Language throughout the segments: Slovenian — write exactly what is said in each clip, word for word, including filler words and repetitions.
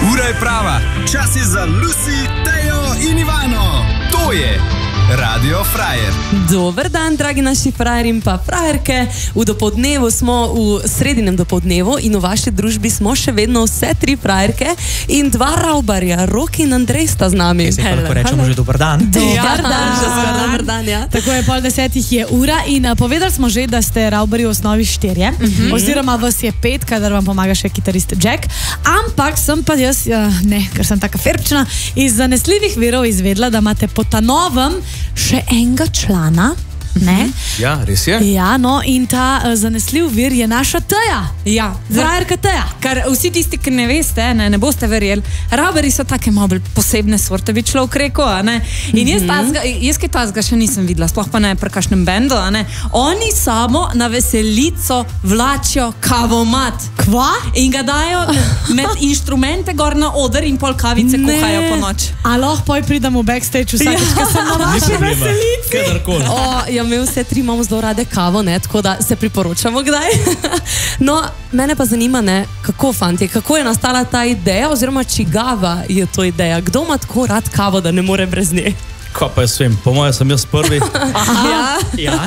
Ura je prava, čas je za Lucy, Tejo in Ivano. To je Radio Frajer. Dober dan, dragi naši frajerji in pa frajerke. V dopoldnevu smo v sredinem dopoldnevu in v vaši družbi smo še vedno vse tri frajerke in dva ravbarja, Rok in Andrej sta z nami. Se lahko rečemo že dober dan. Dober Ja, dan, že skoraj dober dan, ja. Tako je, pol desetih je ura in uh, povedali smo že, da ste ravbari v osnovi štirje, uh -huh. oziroma vas je pet, kadar vam pomaga še kitarist Jack. Ampak sem pa jaz, uh, ne, ker sem taka ferpčna, iz zanesljivih virov izvedla, da imate po ta novem še enega člana. Ne? Ja, res je. Ja, no, in ta uh, zanesljiv vir je naša Teja. Ja, Frajerka Teja. Kar vsi tisti, ki ne veste, ne, ne boste verjeli, ravbari so take malo bolj posebne sorte, bi človek rekel, a ne. In jaz, tazga, jaz kaj tazga še nisem videla, sploh pa ne pri kakšnem bendu, a ne. Oni samo na veselico vlačijo kavomat. Kva? In ga dajo med inštrumente gor na oder in pol kavice Ne. kuhajo po noč. A lahko poj pridemo v backstage vsakeč, ko sem na vaši veselici. Kadarkoli. O, ja, mi vse tri imamo zelo rade kavo, ne, tako da se priporočamo kdaj. No, mene pa zanima, ne, kako, fantje, kako je nastala ta ideja, oziroma čigava je to ideja? Kdo ima tako rad kavo, da ne more brez nje? Kaj pa jaz vem, po mojem sem jaz prvi, Ja. Ja.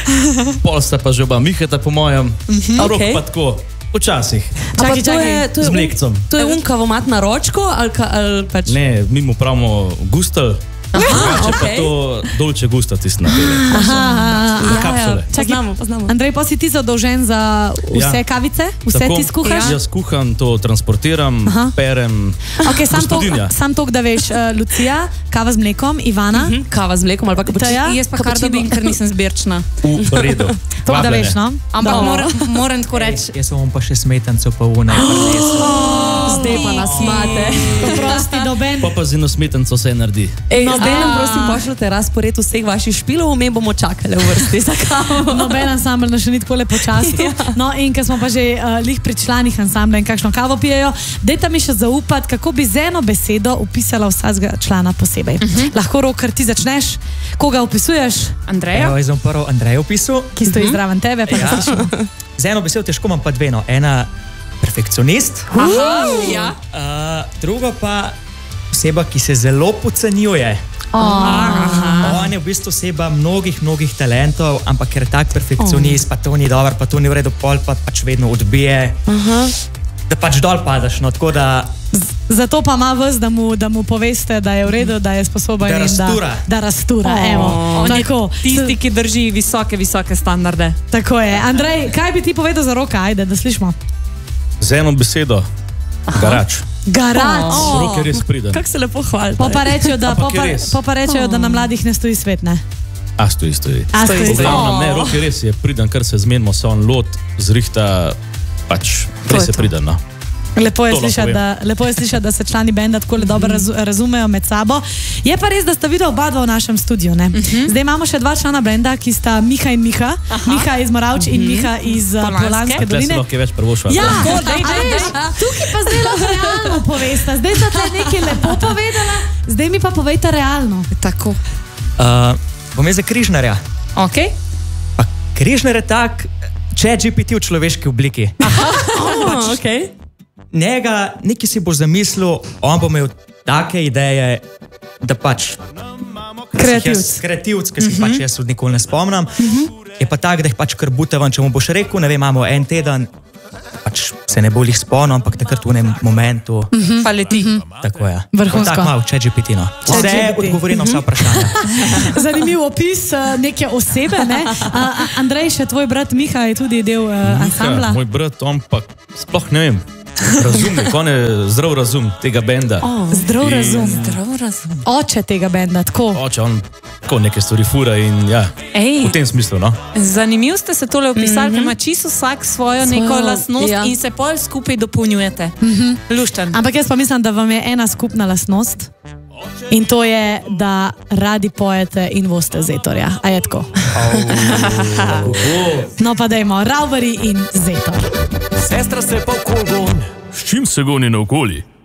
pol sta pa že oba Miheta po mojem, a Rok Okej. pa tako, včasih. Ampak Čakaj, to je, čakaj. to je Z un- mlekcem. To je un kavomat na ročko ali, ka, ali pač... Ne, mi mu pravimo gustel, drugače pa okej. to dolče gusta tisti napelje. Kapsule. Poznamo, poznamo. Andrej, pa si ti zadolžen za vse Ja. kavice? Vse Tako, ti skuhaš? Jaz kuham, to transportiram, Aha. perem. Okay, sam, to, Gospodinja. sam to, da veš, uh, Lucija, kava z mlekom, Ivana, Hm, kava z mlekom ali pa kapučino. Teja? Jaz pa kar dobim, ker nisem zbirčna. V redu. to, da Vabljene. veš, no? Ampak Dobro. moram, moram tako reči, Jaz vam pa še smetanco pa v najprej. Zdaj pa nas imate. Prosti, noben. Pa pa z eno smetanco se naredi. Ej, No, zdaj nam a- prosim pošljite razpored vseh vaših špilov, mi bomo čakali v vrsti za kavo. Noben ansambl nas še ni tako lepo často. No, in ker smo pa že uh, lih pri članih ansambla in kakšno kavo pijejo, dajte mi še zaupati, kako bi z eno besedo opisala vsakega člana posebej. Uh -huh. Lahko, Rok, kar ti začneš, koga opisuješ, Andreja, Evo, jaz bom prvo Andreja opisal. ki stoji uh -huh. zraven tebe, pa Ja. ja. slišimo. Z eno besedo težko imam pa dve, no. Ena perfekcionist, aha, ja. uh, druga pa oseba, ki se zelo podcenjuje. Oh. On je v bistvu oseba mnogih, mnogih talentov, ampak ker je tak perfekcionist, oh. pa to ni dobro, pa to ni v redu, pol pa pač vedno odbije. Aha. Da pač dol padaš, no, tako da Zato pa ima vas, da mu, da mu poveste, da je v redu, da je sposoben Da in rastura. da, da rastura. Oh. Evo, On je tako, tisti, ki drži visoke, visoke standarde. tako je. Andrej, kaj bi ti povedal za Roka? Ajde, da slišimo. Z eno besedo, garač. Garač. Oh. Rok je res priden. Kako se lepo hvalite. Pa pa rečejo, da, Ampak po pa, je res. po pa rečejo, da na mladih ne stoji svet, ne? A stoji, stoji. A stoji, V stoji. glavnem, ne, Rok je res je priden, kar se zmenimo, se on lot, zrihta, pač res je priden, no. Lepo je, To lahko slišati, vem. da, lepo je slišati, da se člani benda tako dobro razu, razumejo med sabo. Je pa res, da sta videla oba dva v našem studiu. Ne? Zdaj imamo še dva člana benda, ki sta Miha in Miha. Miha iz Moravč in Miha iz uh, Polanske. Polanske Tle se doline. lahko več prvošva. Ja, Lahko, daj, a daj, veš, daj. tukaj pa zdaj lahko realno povesta. Zdaj sta te nekaj lepo povedala, zdaj mi pa povejte realno. Tako. uh, bom jaz za Križnarja. Ok. Pa Križnar je tak, če G P T v človeški obliki. Oh, okay. Njega, nekaj si bo zamislil, on bo imel take ideje, da pač Kreativc. Kreativc, ki si jih pač jaz od nikoli ne spomnim. Je pa tak, da jih pač kar butavam, če mu boš rekel, ne vem, imamo en teden, pač se ne bo jih spomnil, ampak takrat v enem momentu. Pa leti. Tako je. Vrhunsko. Tako malo, če G P T. No. Vse ChatGPT. odgovori na vsa vprašanja. Zanimiv opis uh, neke osebe. Ne? Uh, Andrej, še tvoj brat Miha je tudi del uh, ansambla. Moj brat, on pa sploh ne vem, razumnik, on je zdrav razum tega benda. Oh. Zdrav In- razum. Zdrav razum. Oče tega benda, tako. Oče, on tako neke stvari fura in ja, Ej. v tem smislu, no. Zanimiv ste se tole opisali, mm -hmm. ker ima čisto vsak svojo neko Svojo, lastnost ja. in se pol skupaj dopolnjujete. Mm -hmm. Lušten. Ampak jaz pa mislim, da vam je ena skupna lastnost in to je, da radi pojete in boste Zetorja. A je tako? No pa dajmo, Ravbari in Zetor. Sestra se pa v kol gon. S čim se goni naokoli?